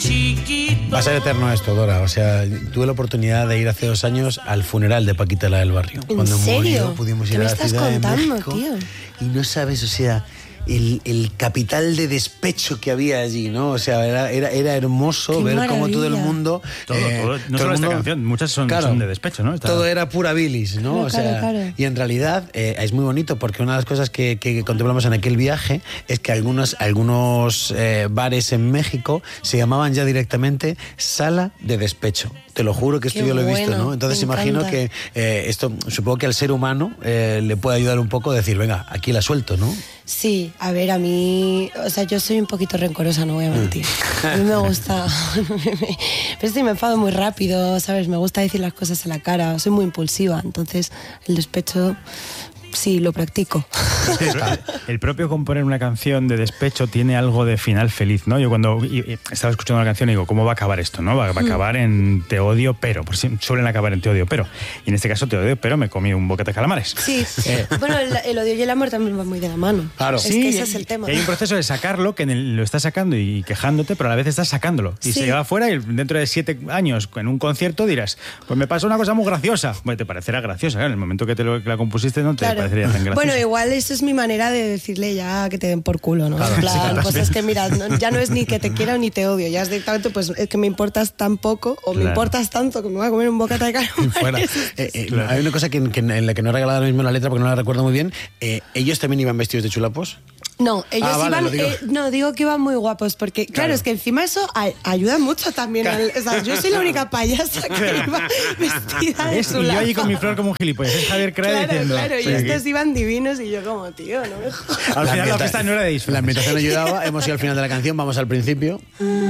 Va a ser eterno esto, Dora. O sea, tuve la oportunidad de ir hace 2 años al funeral de Paquita, la del barrio. ¿En Cuando serio? murió, pudimos ir a la Ciudad de México. ¿Qué me estás contando, tío? Y no sabes, o sea, el capital de despecho que había allí, ¿no? O sea, era hermoso ver cómo todo el mundo... Todo, no solo esta canción, muchas son de despecho, ¿no? Todo era pura bilis, ¿no? O sea, claro. Y en realidad es muy bonito porque una de las cosas que contemplamos en aquel viaje es que algunos bares en México se llamaban ya directamente sala de despecho. Te lo juro que esto yo lo he visto, ¿no? Entonces imagino que esto, supongo que al ser humano le puede ayudar un poco a decir, venga, aquí la suelto, ¿no? Sí, a ver, a mí, o sea, yo soy un poquito rencorosa, no voy a mentir. A mí me gusta, pero sí me enfado muy rápido, ¿sabes? Me gusta decir las cosas a la cara, soy muy impulsiva, entonces el despecho... Sí, lo practico. El propio componer una canción de despecho tiene algo de final feliz, ¿no? Yo cuando estaba escuchando la canción digo, ¿cómo va a acabar esto, no? Va a acabar en te odio, pero. Por si suelen acabar en te odio, pero. Y en este caso te odio, pero me comí un bocata de calamares. Sí. Bueno, el odio y el amor también van muy de la mano. Claro. Es sí, que ese es el tema. Hay un proceso de sacarlo que lo estás sacando y quejándote, pero a la vez estás sacándolo. Y se va afuera y dentro de 7 años en un concierto dirás, pues me pasó una cosa muy graciosa. Bueno, te parecerá graciosa, claro. En el momento que la compusiste no te parecería tan graciosa. Bueno, igual eso es mi manera de decirle ya que te den por culo, ¿no? Claro, en plan, pues es que mira, ya no es ni que te quiera ni te odio, ya es directamente pues es que me importas tan poco o me importas tanto que me voy a comer un bocata de calamares. Hay una cosa en la que no he regalado ahora mismo la letra porque no la recuerdo muy bien. ¿Ellos también iban vestidos de chulapos? No, ellos iban... digo que iban muy guapos, porque claro, es que encima eso ayuda mucho también. O sea, yo soy la única payasa que iba vestida de chulapa. Y yo allí con mi flor como un gilipollas. Es Javier Crea diciendo... Claro, y estos iban divinos y yo como, tío, no me jodas. Al final la fiesta no era de disfraz. La ambientación ayudaba, hemos ido al final de la canción, vamos al principio.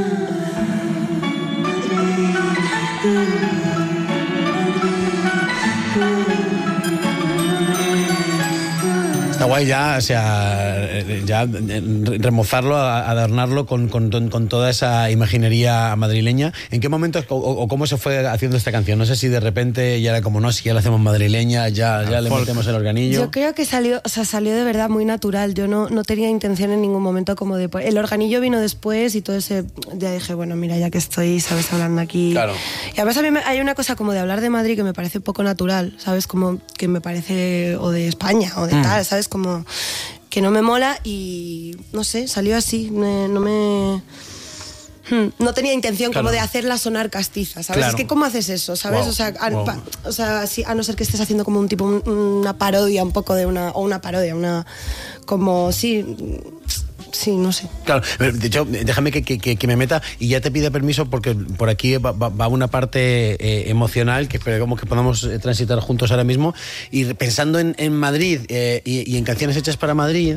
Está guay ya, o sea, ya remozarlo, adornarlo con toda esa imaginería madrileña. ¿En qué momento o cómo se fue haciendo esta canción? No sé si de repente ya era como, no, si ya la hacemos madrileña, ya le metemos el organillo. Yo creo que salió de verdad muy natural. Yo no tenía intención en ningún momento como de... El organillo vino después y todo ese... Ya dije, bueno, mira, ya que estoy, ¿sabes? Hablando aquí. Claro. Y además a mí hay una cosa como de hablar de Madrid que me parece poco natural, ¿sabes? Como que me parece... O de España, o de tal, ¿sabes? Como que no me mola y no sé, salió así, no tenía intención como de hacerla sonar castiza, ¿sabes? Claro. Es que ¿cómo haces eso? ¿Sabes? Wow. O sea, a no ser que estés haciendo como un tipo, una parodia un poco de una parodia, como, sí, no sé. Claro, de hecho, déjame que me meta y ya te pide permiso porque por aquí va una parte emocional que esperemos que podamos transitar juntos ahora mismo. Y pensando en Madrid y en canciones hechas para Madrid.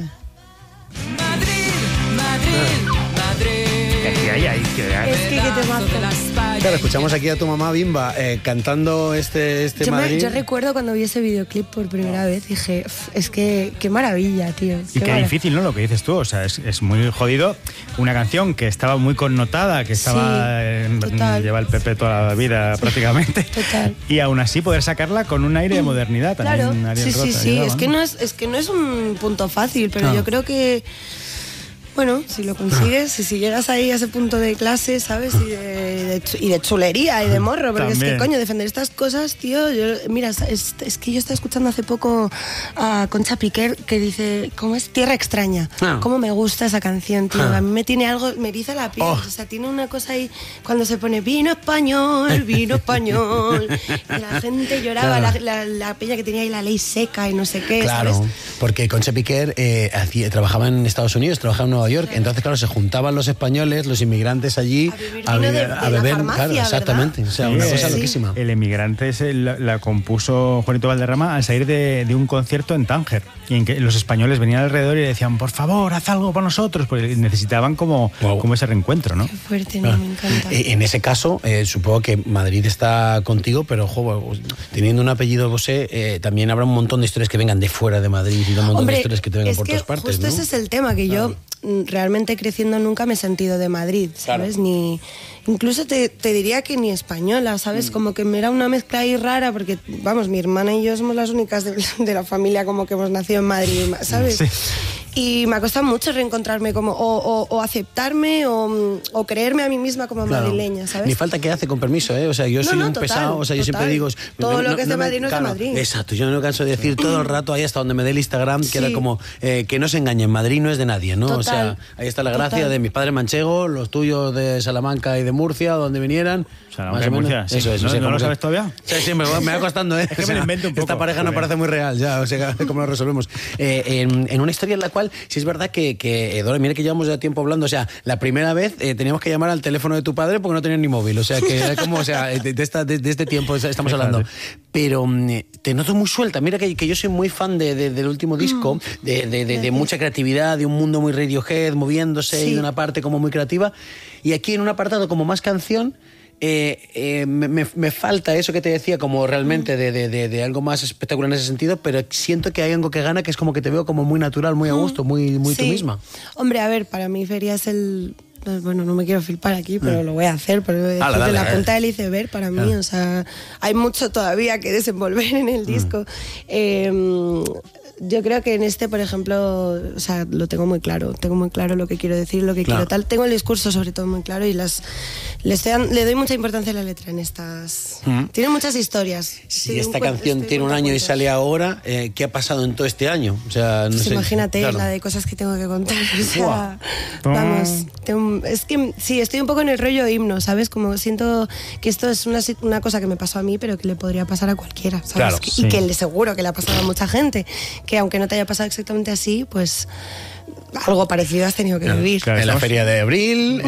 ¿Qué te mazo? Claro, escuchamos aquí a tu mamá Bimba cantando este Madrid. Yo recuerdo cuando vi ese videoclip por primera vez, dije, es que qué maravilla, tío. Y qué difícil, ¿no? Lo que dices tú, o sea, es muy jodido. Una canción que estaba muy connotada, que estaba lleva el PP toda la vida prácticamente. Total. Y aún así poder sacarla con un aire de modernidad también. Claro, sí. Es que no es un punto fácil, pero yo creo que... Bueno, si lo consigues, si llegas ahí a ese punto de clase, ¿sabes? Y de chulería y de morro, porque también. Es que, coño, defender estas cosas, tío, mira, es que yo estaba escuchando hace poco a Concha Piquer que dice, ¿cómo es? Tierra extraña. Cómo me gusta esa canción, tío. A mí me tiene algo, me eriza la piel, o sea, tiene una cosa ahí, cuando se pone vino español, y la gente lloraba, la peña que tenía ahí la ley seca y no sé qué, claro, ¿sabes? Porque Concha Piquer trabajaba en Estados Unidos, trabajaba en Nueva York, entonces claro, se juntaban los españoles, los inmigrantes allí a beber, farmacia, claro, exactamente, o sea, una cosa loquísima. El Emigrante la compuso Juanito Valderrama al salir de un concierto en Tánger, y en que los españoles venían alrededor y le decían, por favor, haz algo para nosotros, porque necesitaban como ese reencuentro, ¿no? Qué fuerte, me encanta. En ese caso, supongo que Madrid está contigo, pero teniendo un apellido Bosé, también habrá un montón de historias que vengan de fuera de Madrid y un montón de historias que te vengan por todas partes, justo ¿no? Ese es el tema, que yo realmente creciendo nunca me he sentido de Madrid, ¿sabes? Claro. Incluso te diría que ni española, ¿sabes? Como que me era una mezcla ahí rara, porque, vamos, mi hermana y yo somos las únicas de la familia como que hemos nacido en Madrid, ¿sabes? Sí. Y me ha costado mucho reencontrarme como, o aceptarme o creerme a mí misma como madrileña, ¿sabes? Ni falta que hace, con permiso, ¿eh? O sea, yo soy un total, pesado, o sea, yo siempre digo... Todo lo que es de Madrid no es de Madrid. Exacto, yo no me canso de decir todo el rato, ahí hasta donde me dé el Instagram, que era como, que no se engañen, Madrid no es de nadie, ¿no? Total, o sea, ahí está la gracia de mis padres manchegos, los tuyos de Salamanca y de Murcia, donde vinieran. Salamanca y Murcia, sí. Eso, ¿No lo sabes todavía? Sí, me va costando, ¿eh? Es que me lo invento un poco. Esta pareja no parece muy real, ya, o sea, ¿cómo lo resolvemos? En una historia en la cual, sí es verdad que Dora, mira que llevamos ya tiempo hablando, o sea, la primera vez teníamos que llamar al teléfono de tu padre porque no tenía ni móvil, o sea, que era como, o sea, de este tiempo estamos hablando. Pero te noto muy suelta, mira que yo soy muy fan del último disco, de mucha creatividad, de un mundo muy Radiohead, moviéndose y de una parte como muy creativa, y aquí en un apartado como más canción, me falta eso que te decía, como realmente de algo más espectacular en ese sentido, pero siento que hay algo que gana, que es como que te veo como muy natural, muy a gusto, muy tú misma. Hombre, a ver, para mí Feria es el... Bueno, no me quiero flipar aquí, pero lo voy a hacer, pero de la punta del iceberg para mí, o sea, hay mucho todavía que desenvolver en el disco. Yo creo que en este, por ejemplo, o sea, lo tengo muy claro lo que quiero decir, lo que quiero tal. Tengo el discurso sobre todo muy claro y le doy mucha importancia a la letra en estas. Tiene muchas historias. Si esta canción tiene un año y sale ahora, ¿qué ha pasado en todo este año? O sea, no sé, imagínate la de cosas que tengo que contar. O sea, vamos, es que sí, estoy un poco en el rollo himno, ¿sabes? Como siento que esto es una cosa que me pasó a mí, pero que le podría pasar a cualquiera, ¿sabes? Claro, y que le seguro que le ha pasado a mucha gente, que aunque no te haya pasado exactamente así, pues algo parecido has tenido que vivir. Claro, en la Feria de Abril,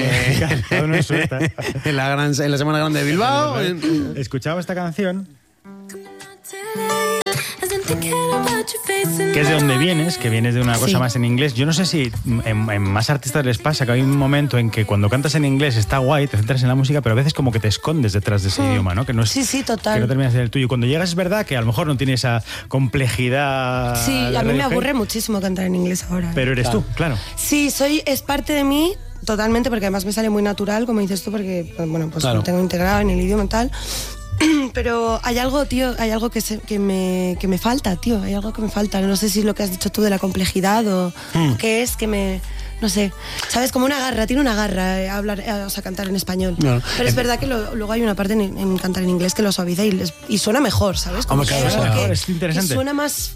en la Semana Grande de Bilbao. Escuchaba esta canción, que es de donde vienes, que vienes de una cosa más en inglés. Yo no sé si en más artistas les pasa que hay un momento en que cuando cantas en inglés está guay, te centras en la música, pero a veces como que te escondes detrás de ese idioma, ¿no? Que no es, sí, total. Que no terminas de ser el tuyo. Cuando llegas es verdad que a lo mejor no tiene esa complejidad. Sí, a mí me aburre muchísimo cantar en inglés ahora. Pero eres tú, claro. Sí, es parte de mí totalmente, porque además me sale muy natural, como dices tú, porque bueno, pues lo tengo integrado en el idioma y tal. Pero hay algo, tío, hay algo que me falta, tío, hay algo que me falta. No sé si es lo que has dicho tú de la complejidad o qué es que me... No sé, ¿sabes? Como una garra, tiene una garra o sea, cantar en español. No. Pero es verdad que luego hay una parte en cantar en inglés que lo suaviza y suena mejor, ¿sabes? Como es interesante. Que suena más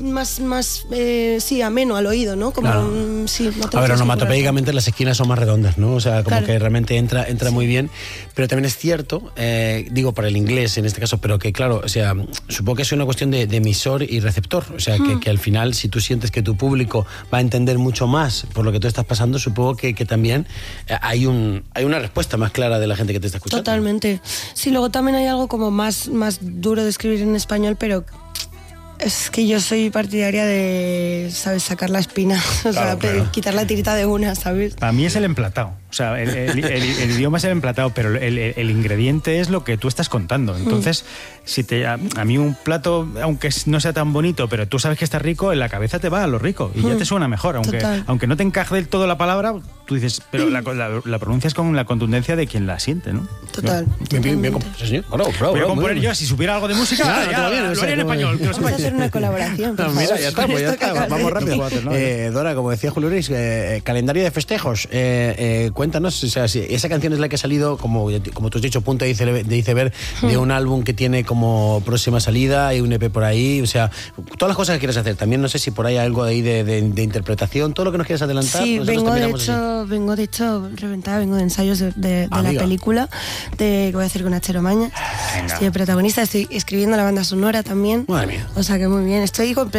sí, ameno al oído, ¿no? Como, sí, a ver, onomatopéicamente las esquinas son más redondas, ¿no? O sea, como que realmente entra muy bien. Pero también es cierto, digo para el inglés en este caso, pero que claro, o sea, supongo que es una cuestión de emisor y receptor. O sea, que al final, si tú sientes que tu público va a entender mucho más por lo que tú estás pasando, supongo que también hay una respuesta más clara de la gente que te está escuchando. Totalmente. Sí, luego también hay algo como más duro de escribir en español, pero es que yo soy partidaria de, ¿sabes? Sacar la espina, claro. Quitar la tirita de una, ¿sabes? Para mí es el emplatado. O sea, el idioma es el emplatado, pero el ingrediente es lo que tú estás contando. Entonces, a mí un plato, aunque no sea tan bonito, pero tú sabes que está rico, en la cabeza te va a lo rico y ya te suena mejor. Aunque no te encaje del todo la palabra, tú dices, pero la pronuncias con la contundencia de quien la siente, ¿no? Total. Bien, sí, voy a componer yo, si supiera algo de música, lo haría en español. Vamos a hacer una colaboración. Mira, ya está, vamos rápido. Dora, como decía Julio Luis, calendario de festejos. Cuéntanos, o sea, si esa canción es la que ha salido, como tú has dicho, punta de iceberg, de un álbum que tiene como próxima salida, hay un EP por ahí, o sea, todas las cosas que quieres hacer. También no sé si por ahí hay algo de ahí de interpretación, todo lo que nos quieras adelantar. Sí, vengo de hecho reventada, vengo de ensayos de la película que voy a hacer con Achero Maña. Estoy de protagonista, estoy escribiendo la banda sonora también. Madre mía. O sea que muy bien, estoy con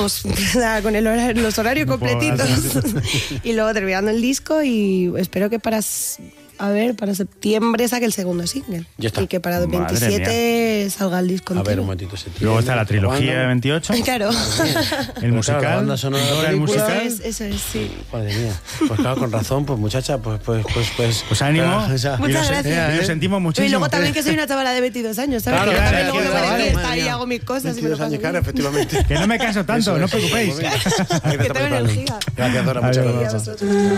los horarios completitos. Y luego terminando el disco y espero que para septiembre saque el segundo single. Ya está. Y que para el 27 salga el disco. A ver, un momentito. Luego está la trilogía de 28. Claro. El musical. La banda sonora, el musical. Eso es, sí. Joder mía. Pues claro, con razón, pues muchacha, pues ánimo. Muchas gracias. Lo sentimos muchísimo. Y luego también que soy una chavala de 22 años, ¿sabes? Claro, luego me voy de fiesta y hago mis cosas. 22 años, claro, efectivamente. Que no me canso tanto, no os preocupéis. Que tengo energía. Gracias, Dora, muchas gracias.